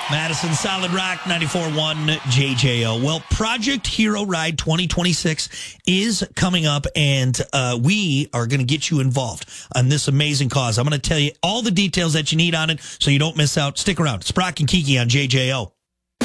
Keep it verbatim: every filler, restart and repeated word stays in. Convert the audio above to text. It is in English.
Madison Solid Rock ninety-four point one J J O. Well, Project Hero Ride twenty twenty-six is coming up, and uh, we are going to get you involved on this amazing cause. I'm going to tell you all the details that you need on it so you don't miss out. Stick around. It's Brock and Kiki on J J O.